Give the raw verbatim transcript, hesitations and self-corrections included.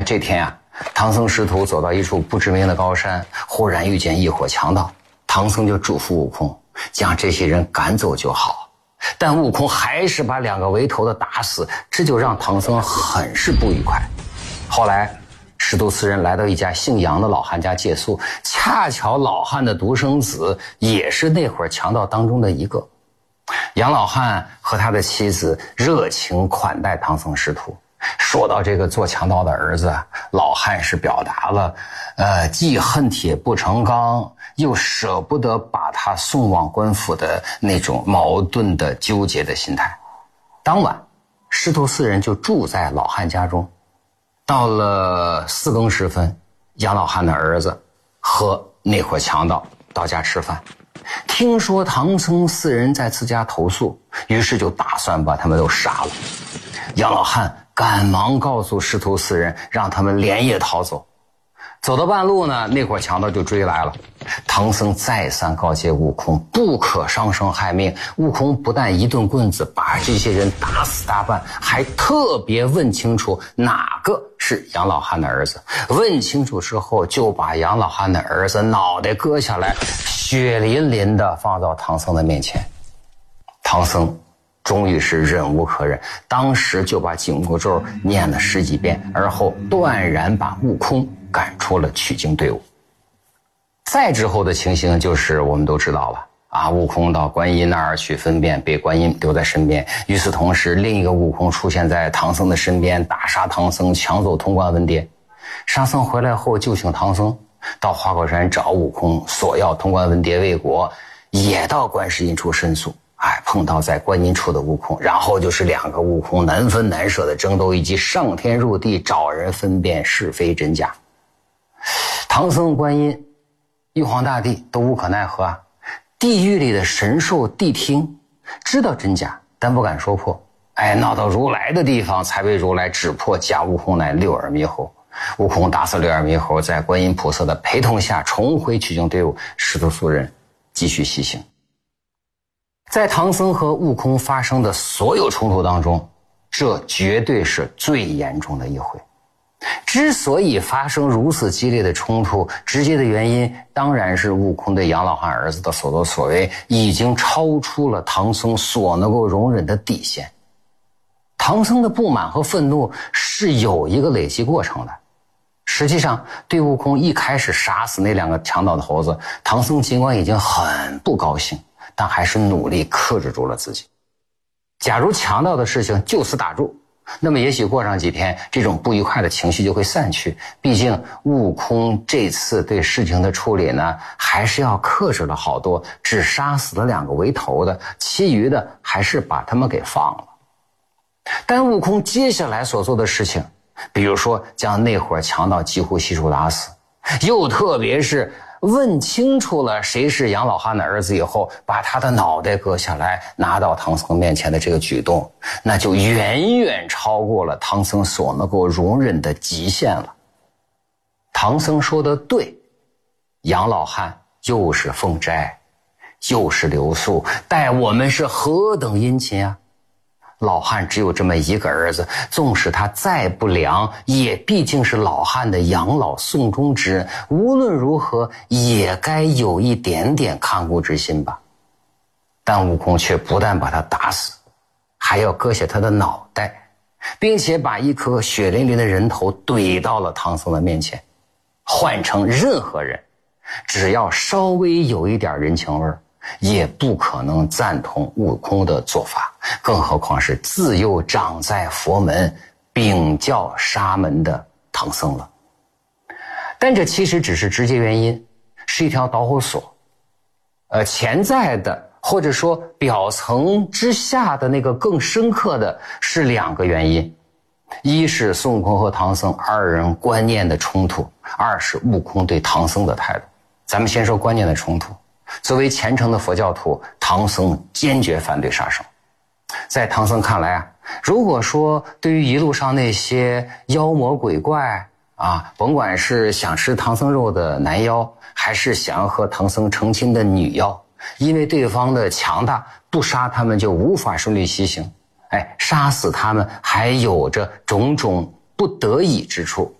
这天啊，唐僧师徒走到一处不知名的高山，忽然遇见一伙强盗，唐僧就嘱咐悟空将这些人赶走就好。但悟空还是把两个为头的打死，这就让唐僧很是不愉快。后来师徒四人来到一家姓杨的老汉家借宿，恰巧老汉的独生子也是那伙强盗当中的一个。杨老汉和他的妻子热情款待唐僧师徒。说到这个做强盗的儿子，老汉是表达了呃，既恨铁不成钢，又舍不得把他送往官府的那种矛盾的纠结的心态。当晚师徒四人就住在老汉家中。到了四更时分，杨老汉的儿子和那伙强盗到家吃饭，听说唐僧四人在自家投宿，于是就打算把他们都杀了。杨老汉赶忙告诉师徒四人，让他们连夜逃走。走到半路呢，那伙强盗就追来了。唐僧再三告诫悟空不可伤生害命，悟空不但一顿棍子把这些人打死大半，还特别问清楚哪个是杨老汉的儿子。问清楚之后，就把杨老汉的儿子脑袋割下来，血淋淋的放到唐僧的面前。唐僧终于是忍无可忍，当时就把紧箍咒念了十几遍，而后断然把悟空赶出了取经队伍。再之后的情形就是我们都知道了啊，悟空到观音那儿去分辨，被观音留在身边。与此同时，另一个悟空出现在唐僧的身边，打杀唐僧，抢走通关文牒。沙僧回来后就请唐僧到花果山找悟空索要通关文牒未果，也到观世音处申诉。哎，碰到在观音处的悟空，然后就是两个悟空难分难舍的争斗，以及上天入地找人分辨是非真假。唐僧、观音、玉皇大帝都无可奈何啊！地狱里的神兽谛听知道真假，但不敢说破。哎，闹到如来的地方，才被如来指破假悟空乃六耳猕猴。悟空打死六耳猕猴，在观音菩萨的陪同下重回取经队伍，师徒四人继续西行。在唐僧和悟空发生的所有冲突当中，这绝对是最严重的一回。之所以发生如此激烈的冲突，直接的原因当然是悟空对杨老汉儿子的所作所为已经超出了唐僧所能够容忍的底线。唐僧的不满和愤怒是有一个累积过程的。实际上，对悟空一开始杀死那两个强盗的猴子，唐僧尽管已经很不高兴，但还是努力克制住了自己。假如强盗的事情就此打住，那么也许过上几天，这种不愉快的情绪就会散去。毕竟悟空这次对事情的处理呢，还是要克制了好多，只杀死了两个为头的，其余的还是把他们给放了。但悟空接下来所做的事情，比如说将那伙强盗几乎悉数打死，又特别是问清楚了谁是杨老汉的儿子以后，把他的脑袋割下来拿到唐僧面前的这个举动，那就远远超过了唐僧所能够容忍的极限了。唐僧说的对，杨老汉又是凤斋，又是留宿，待我们是何等殷勤啊！老汉只有这么一个儿子，纵使他再不良，也毕竟是老汉的养老送终之人，无论如何也该有一点点看顾之心吧。但悟空却不但把他打死，还要割下他的脑袋，并且把一颗血淋淋的人头怼到了唐僧的面前。换成任何人，只要稍微有一点人情味儿，也不可能赞同悟空的做法，更何况是自幼长在佛门秉教沙门的唐僧了。但这其实只是直接原因，是一条导火索。呃，潜在的或者说表层之下的那个更深刻的是两个原因：一是孙悟空和唐僧二人观念的冲突，二是悟空对唐僧的态度。咱们先说观念的冲突。作为虔诚的佛教徒，唐僧坚决反对杀生。在唐僧看来啊，如果说对于一路上那些妖魔鬼怪啊，甭管是想吃唐僧肉的男妖，还是想要和唐僧成亲的女妖，因为对方的强大，不杀他们就无法顺利西行。哎，杀死他们还有着种种不得已之处，